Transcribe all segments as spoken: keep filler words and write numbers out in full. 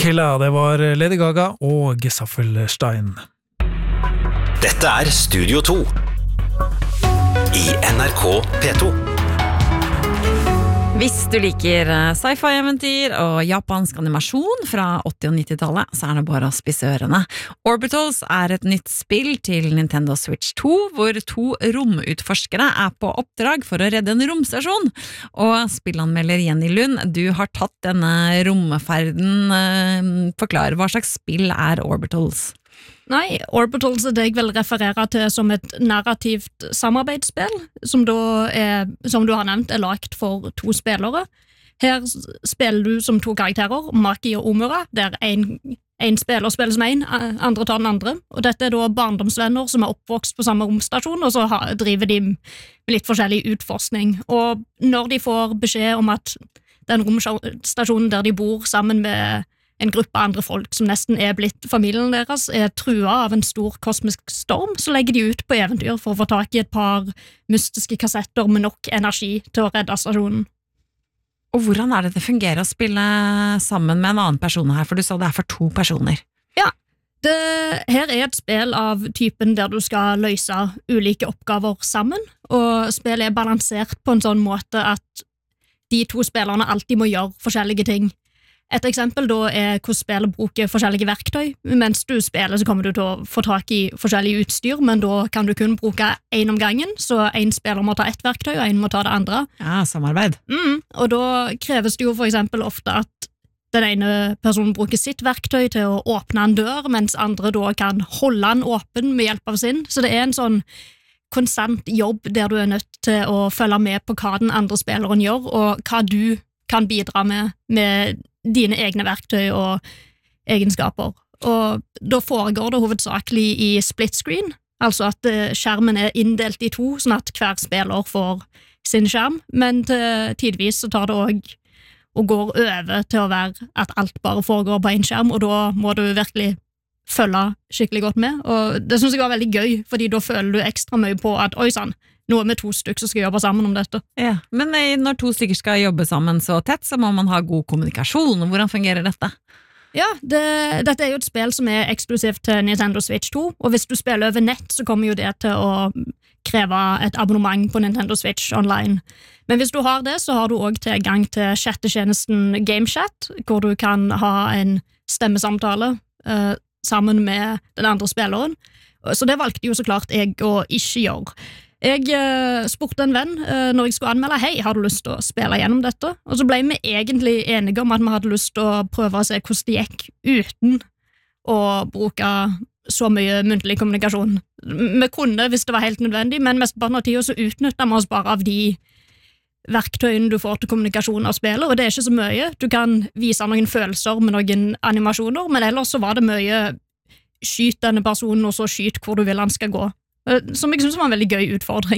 Killer, det var Lady Gaga og Saffelstein. Dette er Studio to i N R K P to. Hvis du liker sci-fi-eventyr og japansk animasjon fra åtti- og nittitallet, så er det bare å spisse ørene. Orbitals er et nytt spill til Nintendo Switch to, hvor to romutforskere er på oppdrag for å redde en romstasjon. Og spillanmelder Jenny Lund, du har tatt denne romferden. Forklar, hva slags spill er Orbitals? Nei, Orbitals er det jeg vil referere til som et narrativt samarbeidsspill, som da er, som du har nevnt, er lagt for to spillere. Her spiller du som to karakterer, Maki og Omura, der en, en spiller spiller som en, andre tar den andre. Og dette er da barndomsvenner som er oppvokst på samme romstasjon, og så har, driver de med litt forskjellig utforskning. Og når de får beskjed om at den romstasjonen der de bor sammen med en gruppe andre folk som nesten er blitt familien deres, er trua av en stor kosmisk storm, så legger de ut på eventyr for å få tak i et par mystiske kassetter med nok energi til å redde stasjonen. Og hvordan er det det fungerer å spille sammen med en annen person her, for du sa det er for to personer? Ja, det her er et spill av typen der du skal løse ulike oppgaver sammen, og spillet er balansert på en sånn måte at de to spillerne alltid må gjøre forskjellige ting. Et eksempel da er hvordan spillet bruker forskjellige verktøy. Mens du spiller så kommer du til å få tak i forskjellige utstyr, men da kan du kun bruke en om gangen, så en spiller må ta ett verktøy, og en må ta det andre. Ja, samarbeid. Mm, og da kreves det jo for eksempel ofte at den ene personen bruker sitt verktøy til å åpne en dør, mens andre da kan holde den åpen med hjelp av sin. Så det er en sånn konstant jobb der du er nødt til å følge med på hva den andre spilleren gjør, og hva du kan bidra med med dine egne verktøy og egenskaper. Og da foregår det hovedsakelig i split screen, altså at skjermen er inndelt i to, sånn at hver spiller får sin skjerm, men til tidvis så tar det også og går over til å være at alt bare foregår på en skjerm, og da må du virkelig følge skikkelig godt med, og det synes jeg var veldig gøy, fordi da føler du ekstra mye på at, oi sann, nå er vi to stykker som skal jobbe sammen om dette. Ja, men når to stykker skal jobbe sammen så tett, så må man ha god kommunikasjon. Hvordan fungerer dette? Ja, det, dette er jo et spill som er eksklusivt til Nintendo Switch to, og hvis du spiller over nett, så kommer jo det til å kreve et abonnement på Nintendo Switch online. Men hvis du har det, så har du også tilgang til chattetjenesten GameChat, hvor du kan ha en stemmesamtale uh, sammen med den andre spilleren. Så det valgte jo så klart jeg å ikke gjøre. Jeg uh, spurte en venn uh, når jeg skulle anmelde, hei, har du lyst til å spille gjennom dette? Og så ble vi egentlig enige om at vi hadde lyst til å prøve å se hvordan det gikk uten å bruke så mye muntlig kommunikasjon. Vi kunne hvis det var helt nødvendig, men mesteparten av tiden så utnyttet vi oss bare av de verktøyene du får til kommunikasjon av spillet, og det er ikke så mye. Du kan vise noen følelser med noen animasjoner, men ellers så var det mye skyt denne personen, og så skyt hvor du vil han skal gå. Som jeg synes var en veldig gøy utfordring.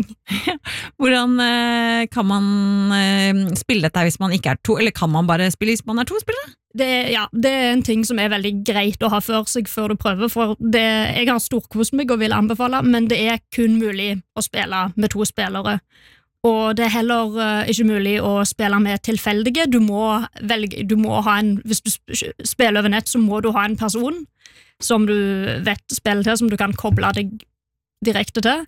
Hvordan eh, kan man eh, spille dette hvis man ikke er to, eller kan man bare spille hvis man er to spillere? Det, ja, det er en ting som er veldig greit å ha for seg før du prøver, for det, jeg har storkost meg og vil anbefale, men det er kun mulig å spille med to spillere. Og det er heller uh, ikke mulig å spille med tilfeldige. Du må velge, du må ha en, hvis du spiller over nett, så må du ha en person som du vet spiller til, som du kan koble deg direkte til.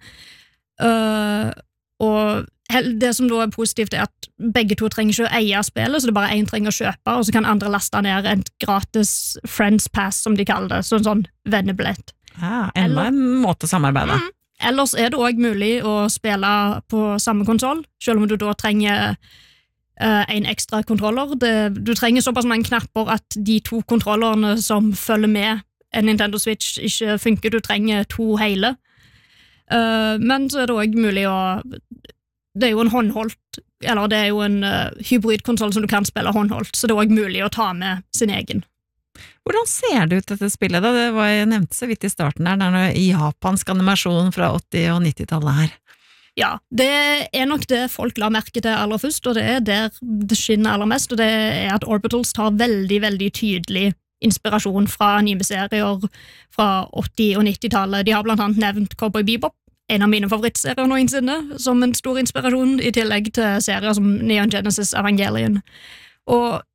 Uh, og det som da er positivt er at begge to trenger ikke å eie spillet, så det er bare en trenger å kjøpe, og så kan andre laste ned en gratis Friends Pass, som de kaller det, så en sånn vennebillett. Ja, enda en måte å samarbeide. Mm, ellers er det også mulig å spille på samme konsol, selv om du da trenger uh, en ekstra kontroller. Det, du trenger såpass mange knapper at de to kontrollerne som følger med en Nintendo Switch ikke funker, du trenger to hele. Uh, men så er det også mulig å det er jo en håndholdt eller det er jo en uh, hybridkonsol som du kan spille håndholdt, så det er også mulig å ta med sin egen. Hvordan ser det ut dette spillet da? Det var jeg nevnte så vidt i starten der, det er noe japansk animasjon fra åtti- og nittitallet her. Ja, det er nok det folk la merke til aller først, og det er der det skinner aller mest, og det er at Orbitals tar veldig, veldig tydelig inspirasjon fra anime-serier fra åtti- og nittitallet. De har blant annet nevnt Cowboy Bebop, en av mine favorittserier noensinne, som en stor inspirasjon, i tillegg til serier som Neon Genesis Evangelion. Og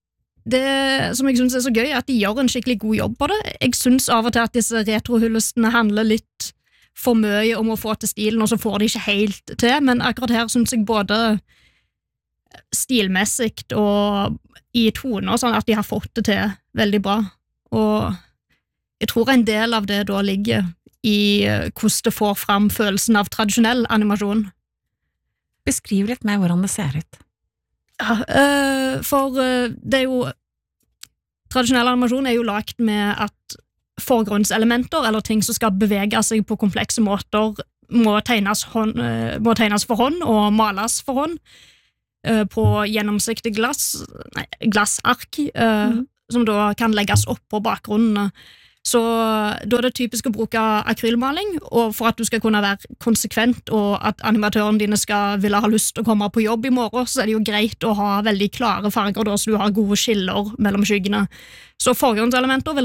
det som jeg synes er så gøy, er at de gjør en skikkelig god jobb på det. Jeg synes av og til at disse retrohyllestene handler litt for mye om å få til stilen, og så får de ikke helt til, men akkurat her synes jeg både stilmessig og i toner, sånn at de har fått det til veldig bra. Og jeg tror en del av det da ligger i hvordan det får fram følelsen av tradisjonell animasjon. Beskriv litt mer hvordan det ser ut. Ja, øh, for øh, det er jo tradisjonell animasjon er jo lagt med at forgrunnselementer, eller ting som skal bevege seg på komplekse måter, må tegnes, hånd, øh, må tegnes for hånd og males for hånd øh, på gjennomsiktig glass, nei, glassark, øh, mm. som da kan legges opp på bakgrunnene. Så da er det typisk å bruke akrylmaling, og for at du skal kunne være konsekvent, og at animatøren dine skal ville ha lyst til å komme på jobb i morgen, så er det jo greit å ha veldig klare farger, da, så du har gode skiller mellom skyggene. Så forgrunnselementer vil